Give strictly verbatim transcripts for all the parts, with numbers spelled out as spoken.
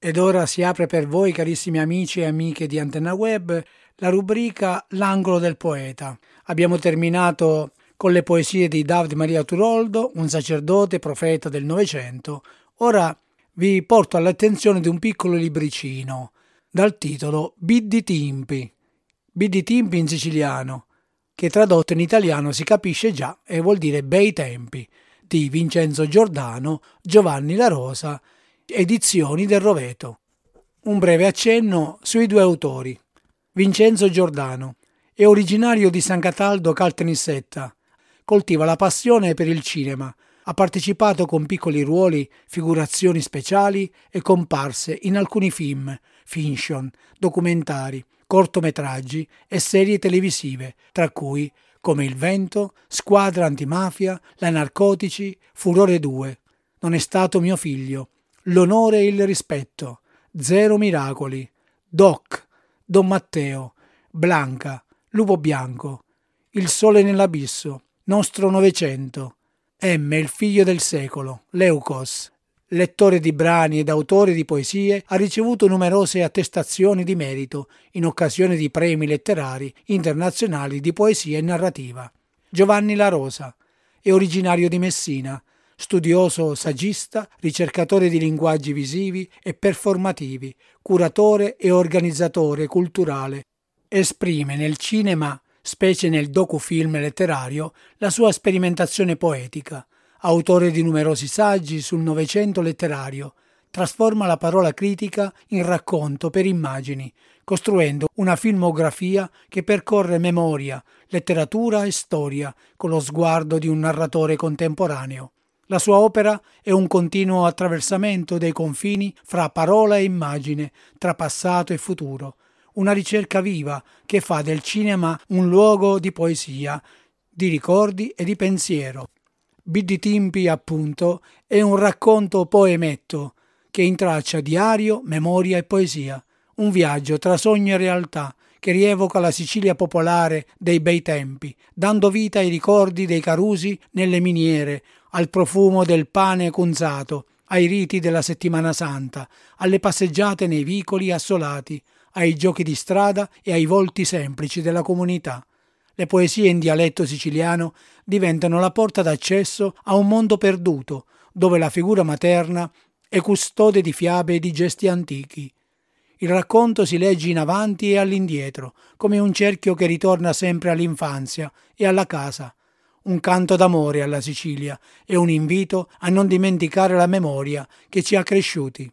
Ed ora si apre per voi, carissimi amici e amiche di Antenna Web, la rubrica L'angolo del poeta. Abbiamo terminato con le poesie di Davide Maria Turoldo, un sacerdote profeta del Novecento. Ora vi porto all'attenzione di un piccolo libricino dal titolo Biddi Timpi. Biddi Timpi in siciliano, che tradotto in italiano si capisce già e vuol dire bei tempi, di Vincenzo Giordano, Giovanni La Rosa, Edizioni del Roveto. Un breve accenno sui due autori. Vincenzo Giordano è originario di San Cataldo Caltanissetta, coltiva la passione per il cinema, ha partecipato con piccoli ruoli, figurazioni speciali e comparse in alcuni film, fiction, documentari, cortometraggi e serie televisive, tra cui Come il vento, Squadra antimafia, La narcotici, Furore due, Non è stato mio figlio, L'onore e il rispetto, Zero miracoli, Doc, Don Matteo, Blanca, Lupo bianco, Il sole nell'abisso, Nostro Novecento, M, il figlio del secolo, Leucos. Lettore di brani ed autore di poesie, ha ricevuto numerose attestazioni di merito in occasione di premi letterari internazionali di poesia e narrativa. Giovanni La Rosa è originario di Messina, studioso saggista, ricercatore di linguaggi visivi e performativi, curatore e organizzatore culturale. Esprime nel cinema, specie nel docufilm letterario, la sua sperimentazione poetica. Autore di numerosi saggi sul Novecento letterario, trasforma la parola critica in racconto per immagini, costruendo una filmografia che percorre memoria, letteratura e storia con lo sguardo di un narratore contemporaneo. La sua opera è un continuo attraversamento dei confini fra parola e immagine, tra passato e futuro, una ricerca viva che fa del cinema un luogo di poesia, di ricordi e di pensiero. Biddi Timpi, appunto, è un racconto poemetto che intraccia diario, memoria e poesia, un viaggio tra sogno e realtà che rievoca la Sicilia popolare dei bei tempi, dando vita ai ricordi dei carusi nelle miniere, al profumo del pane cunzato, ai riti della Settimana Santa, alle passeggiate nei vicoli assolati, ai giochi di strada e ai volti semplici della comunità. Le poesie in dialetto siciliano diventano la porta d'accesso a un mondo perduto, dove la figura materna è custode di fiabe e di gesti antichi. Il racconto si legge in avanti e all'indietro, come un cerchio che ritorna sempre all'infanzia e alla casa. Un canto d'amore alla Sicilia e un invito a non dimenticare la memoria che ci ha cresciuti.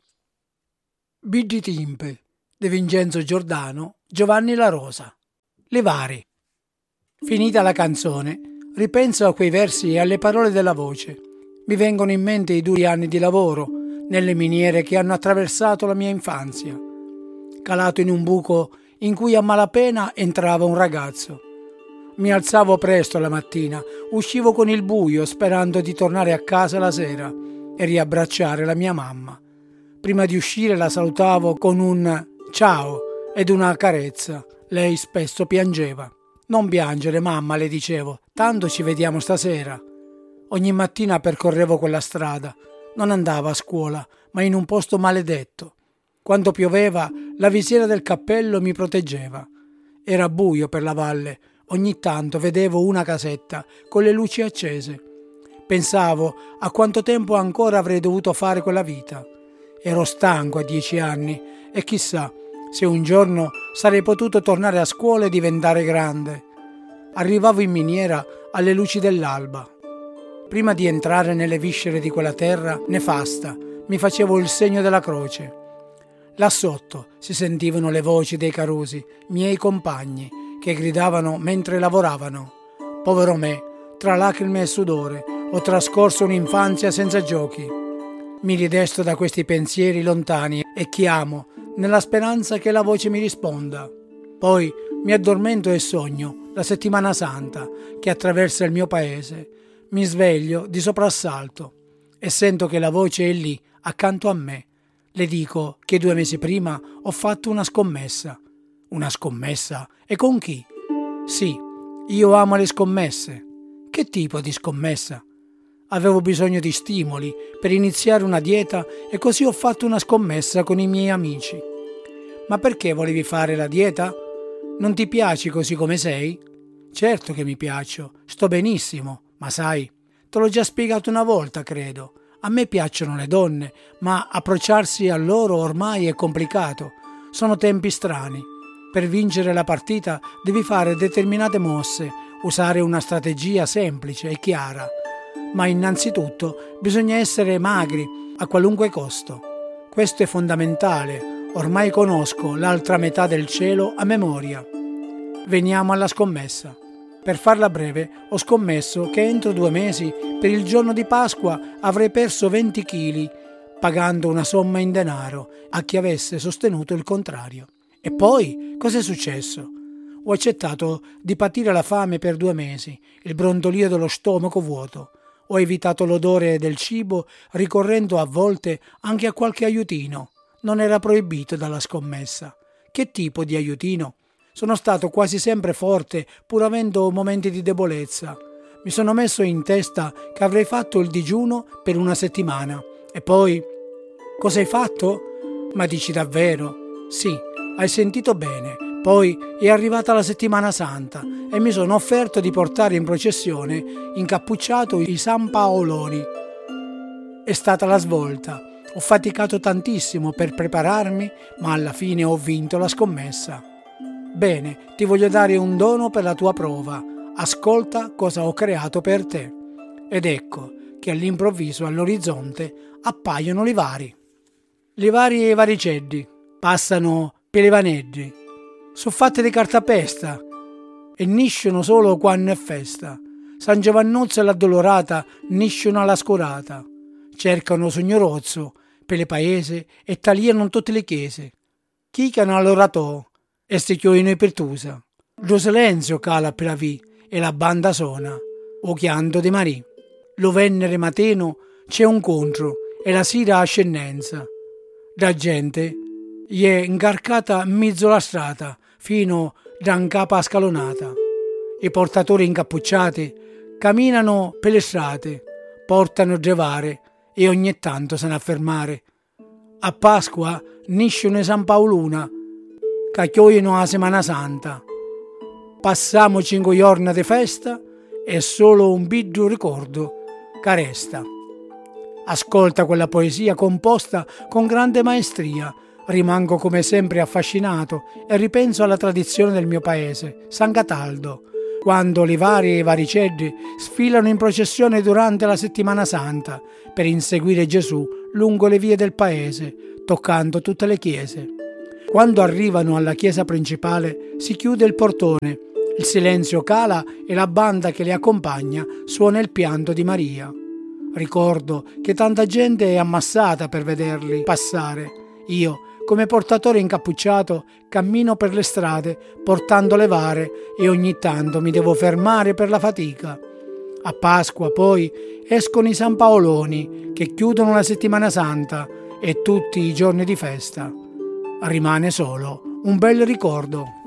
Biddi Timpe, di Vincenzo Giordano, Giovanni La Rosa. Le vari. Finita la canzone, ripenso a quei versi e alle parole della voce. Mi vengono in mente i duri anni di lavoro nelle miniere che hanno attraversato la mia infanzia. Calato in un buco in cui a malapena entrava un ragazzo. Mi alzavo presto la mattina, uscivo con il buio sperando di tornare a casa la sera e riabbracciare la mia mamma. Prima di uscire la salutavo con un ciao ed una carezza. Lei spesso piangeva. Non piangere, mamma, le dicevo, tanto ci vediamo stasera. Ogni mattina percorrevo quella strada. Non andavo a scuola, ma in un posto maledetto. Quando pioveva, la visiera del cappello mi proteggeva. Era buio per la valle. Ogni tanto vedevo una casetta con le luci accese. Pensavo a quanto tempo ancora avrei dovuto fare quella vita. Ero stanco a dieci anni e chissà se un giorno sarei potuto tornare a scuola e diventare grande. Arrivavo in miniera alle luci dell'alba. Prima di entrare nelle viscere di quella terra nefasta, mi facevo il segno della croce. Là sotto si sentivano le voci dei carusi, miei compagni, che gridavano mentre lavoravano. Povero me, tra lacrime e sudore, ho trascorso un'infanzia senza giochi. Mi ridesto da questi pensieri lontani e chiamo, nella speranza che la voce mi risponda. Poi mi addormento e sogno la Settimana Santa che attraversa il mio paese. Mi sveglio di soprassalto e sento che la voce è lì, accanto a me. Le dico che due mesi prima ho fatto una scommessa. Una scommessa? E con chi? Sì, io amo le scommesse. Che tipo di scommessa? Avevo bisogno di stimoli per iniziare una dieta e così ho fatto una scommessa con i miei amici. Ma perché volevi fare la dieta? Non ti piaci così come sei? Certo che mi piaccio, sto benissimo, ma sai, te l'ho già spiegato una volta, credo. A me piacciono le donne, ma approcciarsi a loro ormai è complicato. Sono tempi strani. Per vincere la partita devi fare determinate mosse, usare una strategia semplice e chiara. Ma innanzitutto bisogna essere magri a qualunque costo. Questo è fondamentale. Ormai conosco l'altra metà del cielo a memoria. Veniamo alla scommessa. Per farla breve, ho scommesso che entro due mesi, per il giorno di Pasqua, avrei perso venti chili, pagando una somma in denaro a chi avesse sostenuto il contrario. E poi, cos'è successo? Ho accettato di patire la fame per due mesi, il brontolio dello stomaco vuoto. Ho evitato l'odore del cibo, ricorrendo a volte anche a qualche aiutino. Non era proibito dalla scommessa. Che tipo di aiutino? Sono stato quasi sempre forte, pur avendo momenti di debolezza. Mi sono messo in testa che avrei fatto il digiuno per una settimana. E poi... Cosa hai fatto? Ma dici davvero? Sì, hai sentito bene. Poi è arrivata la settimana santa e mi sono offerto di portare in processione incappucciato i San Paoloni. È stata la svolta. Ho faticato tantissimo per prepararmi, ma alla fine ho vinto la scommessa. Bene, ti voglio dare un dono per la tua prova. Ascolta cosa ho creato per te. Ed ecco che all'improvviso all'orizzonte appaiono livari. Livari e varicelli, passano per i vaneggi. Sono fatte di cartapesta e niscono solo quando è festa. San Giovannozzo e l'Addolorata niscono alla scurata. Cercano sognorozzo per le paesi e tagliano tutte le chiese. Chicano all'oratò e si chioino i pertusa. Lo silenzio cala per la via e la banda suona, o chianto di Marì. Lo Venere mateno c'è un contro e la sera ascendenza. La gente gli è incarcata in mezzo alla strada fino da in capa scalonata. I portatori incappucciati camminano per le strade, portano gevare e ogni tanto se ne affermare. A Pasqua niscono i San Paoluna, che chioiono la Semana Santa. Passiamo cinque giorni di festa e solo un biggio ricordo che resta. Ascolta quella poesia composta con grande maestria. Rimango come sempre affascinato e ripenso alla tradizione del mio paese, San Cataldo, quando Livari e Varicelli sfilano in processione durante la Settimana Santa per inseguire Gesù lungo le vie del paese, toccando tutte le chiese. Quando arrivano alla chiesa principale si chiude il portone, il silenzio cala e la banda che li accompagna suona il pianto di Maria. Ricordo che tanta gente è ammassata per vederli passare. Io, come portatore incappucciato, cammino per le strade portando le vare e ogni tanto mi devo fermare per la fatica. A Pasqua poi escono i San Paoloni che chiudono la Settimana Santa e tutti i giorni di festa. Rimane solo un bel ricordo.